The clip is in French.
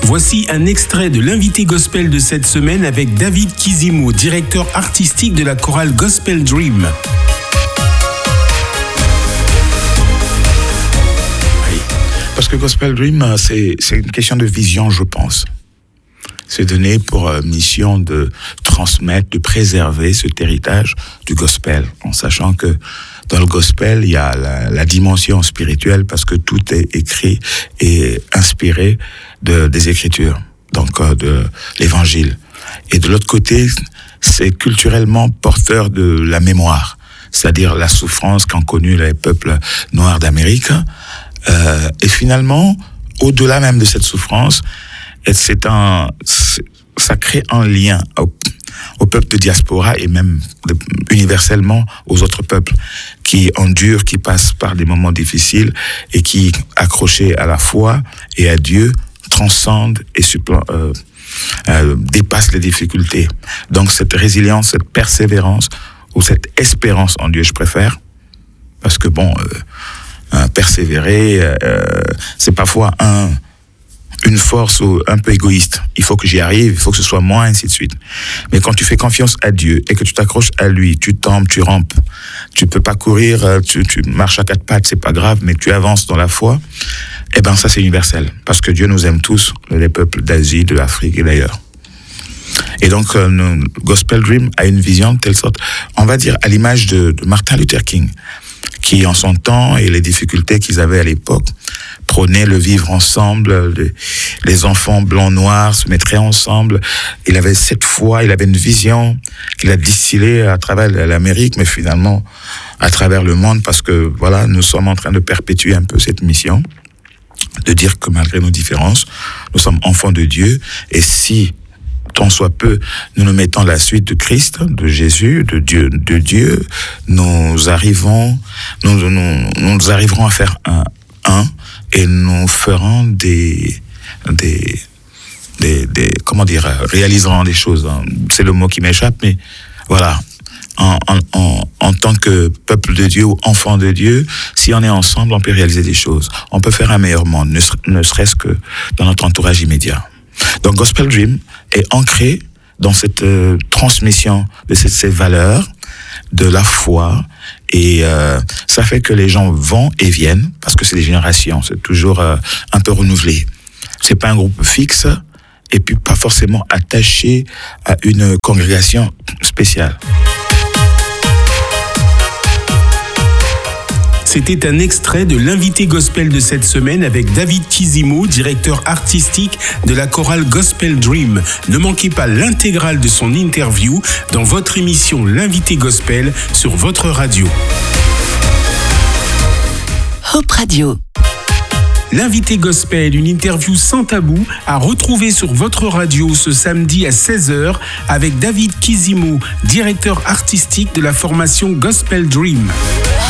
Voici un extrait de l'invité gospel de cette semaine avec David Kizimo, directeur artistique de la chorale Gospel Dream. Oui, parce que Gospel Dream, c'est une question de vision, je pense. C'est donné pour mission de transmettre, de préserver cet héritage du gospel, en sachant que dans le gospel, il y a la dimension spirituelle parce que tout est écrit et inspiré des Écritures, donc de l'Évangile. Et de l'autre côté, c'est culturellement porteur de la mémoire, c'est-à-dire la souffrance qu'ont connue les peuples noirs d'Amérique. Et finalement, au-delà même de cette souffrance, ça crée un lien au peuple de diaspora et même universellement aux autres peuples qui endurent, qui passent par des moments difficiles et qui, accrochés à la foi et à Dieu, transcendent et dépassent les difficultés. Donc cette résilience, cette persévérance ou cette espérance en Dieu, je préfère, parce que persévérer, c'est parfois une force un peu égoïste. Il faut que j'y arrive, il faut que ce soit moi, ainsi de suite. Mais quand tu fais confiance à Dieu et que tu t'accroches à lui, tu tombes, tu rampes, tu peux pas courir, tu marches à 4 pattes, c'est pas grave, mais tu avances dans la foi, eh ben ça c'est universel. Parce que Dieu nous aime tous, les peuples d'Asie, de l'Afrique et d'ailleurs. Et donc, Gospel Dream a une vision de telle sorte, on va dire à l'image de Martin Luther King, qui en son temps et les difficultés qu'ils avaient à l'époque, prônait le vivre ensemble, les enfants blancs noirs se mettraient ensemble. Il avait cette foi, il avait une vision qu'il a distillée à travers l'Amérique, mais finalement à travers le monde, parce que voilà, nous sommes en train de perpétuer un peu cette mission, de dire que malgré nos différences, nous sommes enfants de Dieu, et si tant soit peu, nous nous mettons à la suite de Christ, de Jésus, de Dieu, nous arriverons à faire un, et nous ferons réaliserons des choses. C'est le mot qui m'échappe, mais voilà. En tant que peuple de Dieu ou enfant de Dieu, si on est ensemble, on peut réaliser des choses. On peut faire un meilleur monde, ne serait-ce que dans notre entourage immédiat. Donc Gospel Dream est ancré dans cette transmission de ces valeurs, de la foi, et ça fait que les gens vont et viennent, parce que c'est des générations, c'est toujours un peu renouvelé. C'est pas un groupe fixe, et puis pas forcément attaché à une congrégation spéciale. C'était un extrait de l'invité gospel de cette semaine avec David Kizimo, directeur artistique de la chorale Gospel Dream. Ne manquez pas l'intégrale de son interview dans votre émission L'invité gospel sur votre radio. Hope Radio. L'invité gospel, une interview sans tabou à retrouver sur votre radio ce samedi à 16h avec David Kizimo, directeur artistique de la formation Gospel Dream.